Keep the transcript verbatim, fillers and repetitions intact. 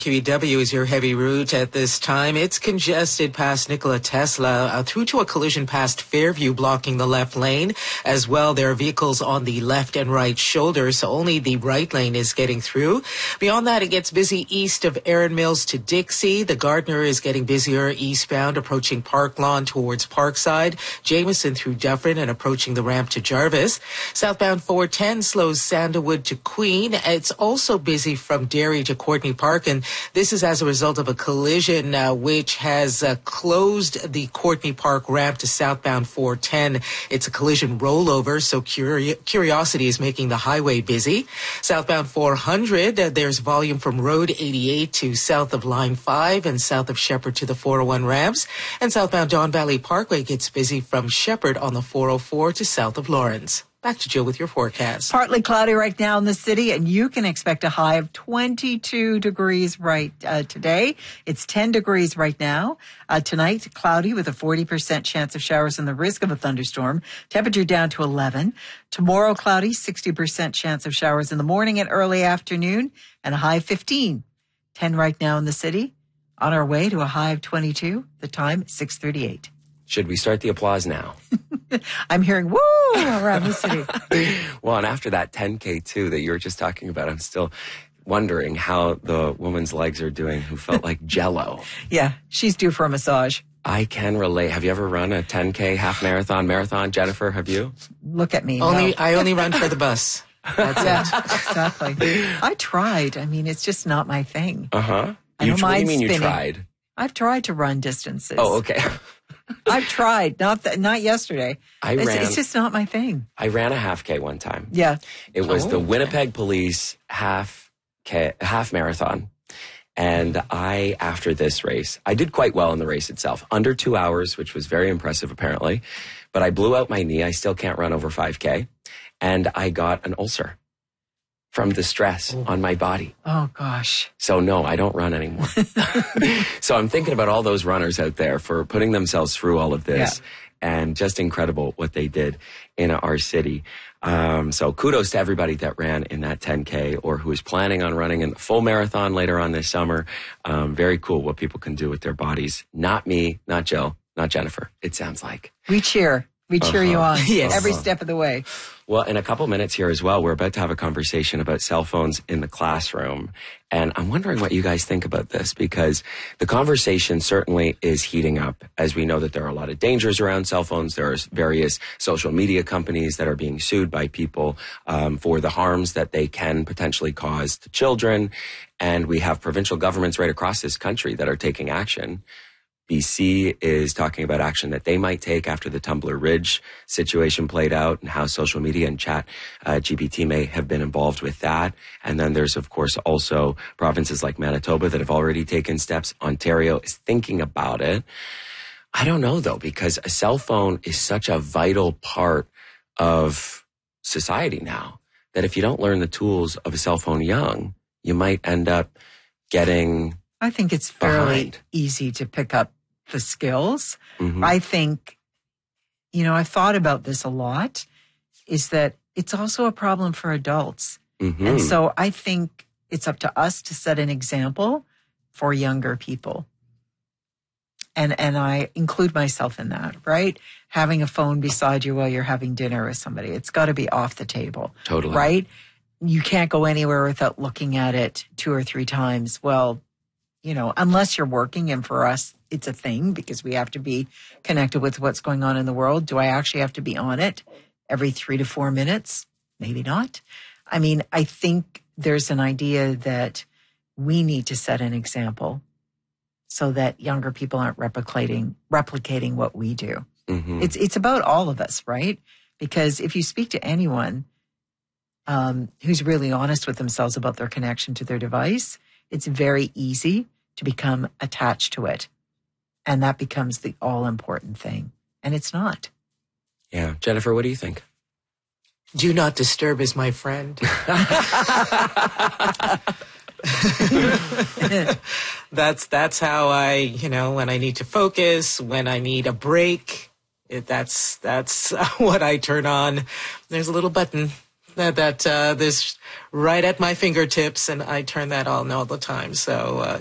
Q E W is your heavy route at this time. It's congested past Nikola Tesla uh, through to a collision past Fairview, blocking the left lane. As well, there are vehicles on the left and right shoulder, so only the right lane is getting through. Beyond that, it gets busy east of Erin Mills to Dixie. The Gardner is getting busier eastbound, approaching Park Lawn towards Parkside. Jameson through Dufferin and approaching the ramp to Jarvis. Southbound four ten slows Sandalwood to Queen. It's also busy from Derry to Courtney Park, and this is as a result of a collision uh, which has uh, closed the Courtney Park ramp to southbound four ten. It's a collision rollover, so curi- curiosity is making the highway busy. Southbound four hundred, uh, there's volume from Road eighty-eight to south of Line five and south of Shepherd to the four oh one ramps. And southbound Don Valley Parkway gets busy from Shepherd on the four oh four to south of Lawrence. Back to Jill with your forecast. Partly cloudy right now in the city, and you can expect a high of twenty-two degrees right uh, today. It's ten degrees right now. Uh, tonight, cloudy with a forty percent chance of showers and the risk of a thunderstorm. Temperature down to eleven. Tomorrow, cloudy, sixty percent chance of showers in the morning and early afternoon, and a high of fifteen. ten right now in the city. On our way to a high of twenty-two. The time, six thirty-eight. Should we start the applause now? I'm hearing woo around the city. Well, and after that ten K too that you were just talking about, I'm still wondering how the woman's legs are doing who felt like jello. Yeah, she's due for a massage. I can relate. Have you ever run a ten K half marathon, marathon? Jennifer, have you? Look at me. Only no. I only run for the bus. That's yeah, it. Exactly. I tried. I mean, it's just not my thing. Uh-huh. I You, don't what do you mind mean spinning. you tried? I've tried to run distances. Oh, okay. I've tried. Not th- not yesterday. I it's, ran, it's just not my thing. I ran a half K one time. Yeah. It was Oh, the okay. Winnipeg Police half K, half marathon. And I, after this race, I did quite well in the race itself. Under two hours, which was very impressive apparently. But I blew out my knee. I still can't run over five K. And I got an ulcer from the stress Oh. on my body. Oh, gosh. So no, I don't run anymore. So I'm thinking about all those runners out there for putting themselves through all of this. Yeah. And just incredible what they did in our city. Um, so kudos to everybody that ran in that ten K or who is planning on running in the full marathon later on this summer. Um, very cool what people can do with their bodies. Not me, not Jill, not Jennifer. It sounds like. We cheer. We cheer Uh-huh. you on Yes. every Uh-huh. step of the way. Well, in a couple minutes here as well, we're about to have a conversation about cell phones in the classroom. And I'm wondering what you guys think about this, because the conversation certainly is heating up as we know that there are a lot of dangers around cell phones. There are various social media companies that are being sued by people um, for the harms that they can potentially cause to children. And we have provincial governments right across this country that are taking action. B C is talking about action that they might take after the Tumbler Ridge situation played out and how social media and chat uh, G P T may have been involved with that. And then there's, of course, also provinces like Manitoba that have already taken steps. Ontario is thinking about it. I don't know, though, because a cell phone is such a vital part of society now that if you don't learn the tools of a cell phone young, you might end up getting I think it's fairly behind. easy to pick up the skills. Mhm. I think, you know, I've thought about this a lot, is that it's also a problem for adults. Mhm. And so I think it's up to us to set an example for younger people. And and I include myself in that, right? Having a phone beside you while you're having dinner with somebody. It's got to be off the table. Totally. Right? You can't go anywhere without looking at it two or three times. Well, you know, unless you're working, and for us, it's a thing because we have to be connected with what's going on in the world. Do I actually have to be on it every three to four minutes? Maybe not. I mean, I think there's an idea that we need to set an example so that younger people aren't replicating replicating what we do. Mhm. It's it's about all of us, right? Because if you speak to anyone um, who's really honest with themselves about their connection to their device, it's very easy to become attached to it. And that becomes the all-important thing. And it's not. Yeah. Jennifer, what do you think? Do not disturb is my friend. that's that's how I, you know, when I need to focus, when I need a break, it, that's that's what I turn on. There's a little button that, that uh, this right at my fingertips, and I turn that on all the time. So uh,